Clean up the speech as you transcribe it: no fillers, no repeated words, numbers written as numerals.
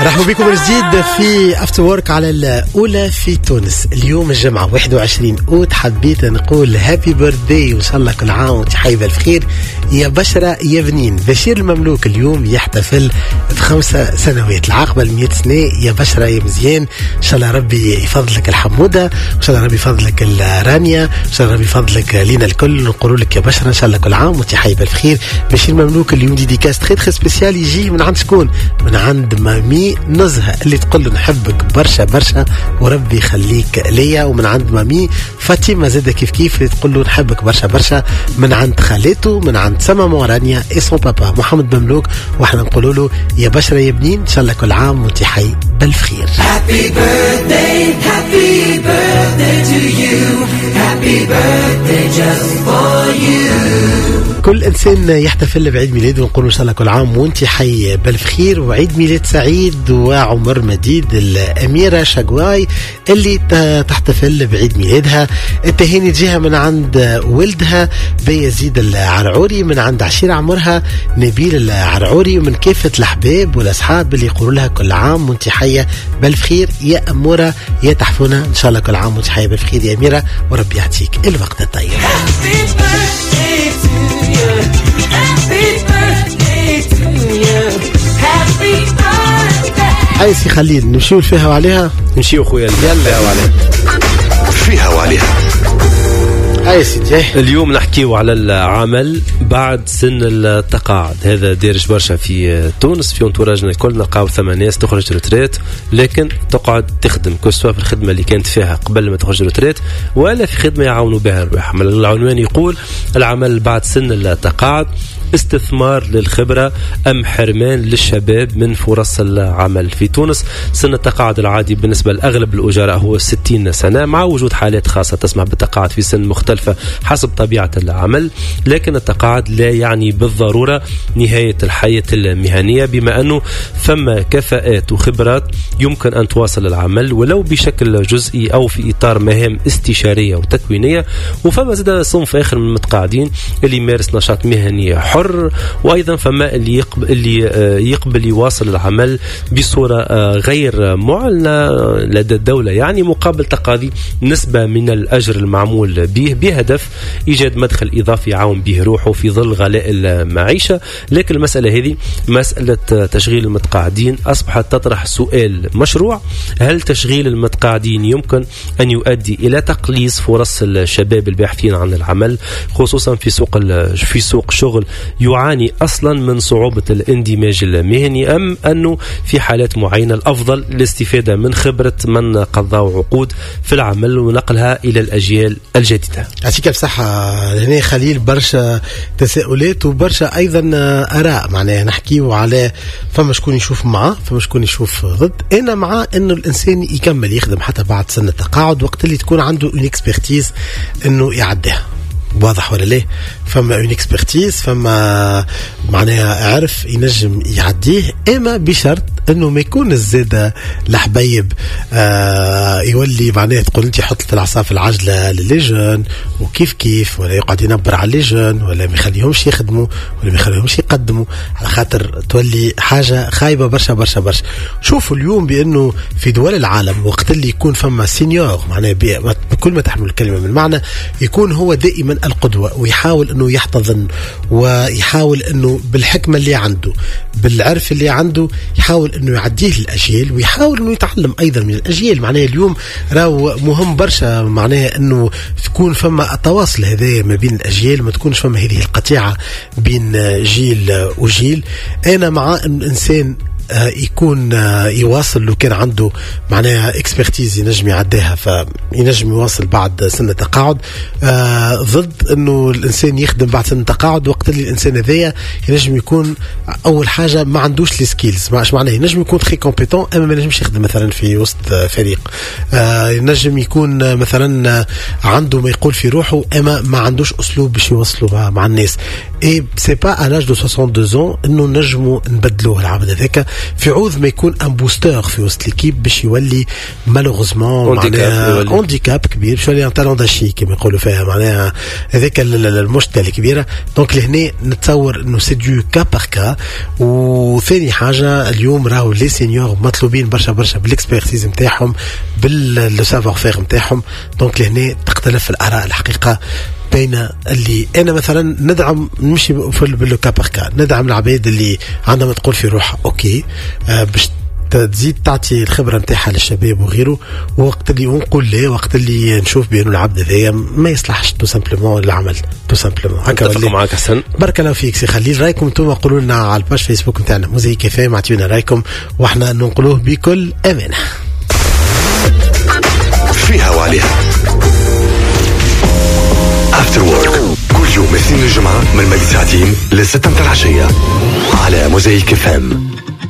مرحبا بكم من جديد في افتر وورك على الاولى في تونس. اليوم الجمعه 21 اوت، حبيت نقول هابي بيرثداي وان شاء الله كل عام وانت حي بالخير يا بشرة يا بنين. بشير المملوك اليوم يحتفل ب5 سنوات، العاقبه 100 سنه يا بشرة يا مزيان. ان شاء الله ربي يفضلك الحموده، وان شاء الله ربي يفضلك الرانيا، وان شاء الله ربي يفضلك لينا الكل. نقول لك يا بشرة ان شاء الله كل عام وانت حي بالخير. بشير المملوك اليوم ديديكاس تخي سبيسيال يجي من عند شكون؟ من عند مامي نزهة اللي تقول له نحبك برشا برشا وربي يخليك ليا. ومن عند مامي فاطمة زادة كيف اللي تقول له نحبك برشا برشا. من عند خالته، من عند سما مورانيا إسون بابا محمد مملوك، واحنا نقول له يا بشرة يا بنين ان شاء الله كل عام وانت حي بالخير. Happy birthday to you. Happy birthday just for you. كل إنسان يحتفل بعيد ميلاده ونقول إن شاء الله كل عام وانت حي بالخير وعيد ميلاد سعيد وعمر مديد. الأميرة شقواي اللي تحتفل بعيد ميلادها، التهاني تجيها من عند ولدها بيزيد العرعوري، من عند عشيرة عمرها نبيل العرعوري، ومن كافة الأحباب والأصحاب اللي يقولوا لها كل عام وانت حية بالخير يا أمورة يا تحفونة. إن شاء الله كل عام وانت حية بالخير يا أميرة وربي يعطيك الوقت الطيب. هاي سي خليل نمشيو فيها وعليها، نمشيو خويا يلا وعليها فيها وعليها. هاي سيدي اليوم نحكيو على العمل بعد سن التقاعد. هذا دارج برشا في تونس، في انتوراجنا الكل نلقاو ثم ناس تخرج روتريت لكن تقعد تخدم كسوا في الخدمه اللي كانت فيها قبل ما تخرج روتريت ولا في خدمه يعاونوا بها الرواح. العنوان يقول العمل بعد سن التقاعد، استثمار للخبرة أم حرمان للشباب من فرص العمل في تونس. سن التقاعد العادي بالنسبة لأغلب الأجراء هو 60 سنة، مع وجود حالات خاصة تسمح بالتقاعد في سن مختلفة حسب طبيعة العمل، لكن التقاعد لا يعني بالضرورة نهاية الحياة المهنية، بما أنه ثم كفاءات وخبرات يمكن أن تواصل العمل ولو بشكل جزئي أو في إطار مهام استشارية وتكوينية. وفما زاد صنف آخر من المتقاعدين اللي يمارس نشاط مهني حر، وأيضا فما اللي يقبل يواصل العمل بصورة غير معلنة لدى الدولة، يعني مقابل تقاضي نسبة من الأجر المعمول به بهدف إيجاد مدخل إضافي يعاون به روحه في ظل غلاء المعيشة. لكن المسألة هذه مسألة تشغيل المتقاعدين أصبحت تطرح سؤال مشروع: هل تشغيل المتقاعدين يمكن أن يؤدي إلى تقليص فرص الشباب الباحثين عن العمل، خصوصا في سوق شغل يعاني أصلا من صعوبة الاندماج المهني، أم أنه في حالات معينة الأفضل الاستفادة من خبرة من قضوا عقود في العمل ونقلها إلى الأجيال الجديدة؟ أعطيك بصحة. هنا خليل برشا تساؤلات وبرشا أيضا آراء، معناها نحكيه على فما شكون يشوف معاه فما شكون يشوف ضد. أنا مع أنه الإنسان يكمل يخدم حتى بعد سن التقاعد وقت اللي تكون عنده اون اكسبرتيز أنه يعدها. واضح ولا ليه؟ فما اون اكسبرتيز، فما معناها عرف ينجم يعديه، اما بشرط انه ما يكون الزاده الحبايب يولي معناها تقول انت حطت العصا في العجله للجون وكيف كيف، ولا يقعد ينبر على اللجون، ولا ما يخليهمش يخدموا، ولا ما يخليهمش يقدموا، على خاطر تولي حاجه خايبه برشا برشا برشا. شوفوا اليوم بانه في دول العالم وقت اللي يكون فما سينيور معناها بكل ما تحمل الكلمه من معنى، يكون هو دائما القدوة ويحاول أنه يحتضن ويحاول أنه بالحكمة اللي عنده بالعرف اللي عنده يحاول أنه يعديه للأجيال ويحاول أنه يتعلم أيضا من الأجيال. معناه اليوم راهو مهم برشا معناه أنه تكون فما التواصل هذا ما بين الأجيال، ما تكونش فما هذه القطيعة بين جيل وجيل. أنا مع أن الإنسان يكون يواصل لو كان عنده معناها اكسبرتيز ينجم يعديها فينجم يواصل بعد سن التقاعد، ضد انه الانسان يخدم بعد سن التقاعد وقت اللي الانسان هذايا ينجم يكون اول حاجه ما عندوش لي سكيلز. ماش معناه ينجم يكون تري كومبيتون اما ما ينجمش يخدم مثلا في وسط فريق، ينجم يكون مثلا عنده ما يقول في روحه اما ما عندوش اسلوب باش يوصله مع الناس. اي سي با à l'âge de 62 ans انه نجموا نبدلوه العبد هذاك. في عوض ما يكون ان بوستر في وسط ليكيب باش يولي مالوغوزمون معناها هانديكاب كبير، باش يولي ان تالون داشي كما يقولوا فيها، معناها هذاك المشكله الكبيره. دونك لهنا نتصور انه سي دو كا بار كا. وثاني حاجه اليوم راهو لي سينيور مطلوبين برشا بالاكسبيرتيز نتاعهم، بالسافوار فير نتاعهم. دونك لهنا تختلف الاراء الحقيقه بين اللي انا مثلا ندعم نمشي باللو كا بار كا، ندعم العباد اللي عندها ما تقول في روحها اوكي باش تزيد تعطي الخبره نتاعها للشباب وغيره، ووقت اللي نقول لا، وقت اللي نشوف بانه العبد هذايا ما يصلحش تو سامبلومون العمل تو سامبلومون. نتفق معك حسن، بارك الله فيك سي خليل. رايكم انتم قولوا لنا على الباج فيسبوك نتاعنا موزايك اف ام، اعطيونا رايكم واحنا ننقلوه بكل امانه. فيها وعليها افتر وورك كل يوم اثنين الجمعه من 2 ساعتين ل 6 العشيه على موزايك اف ام.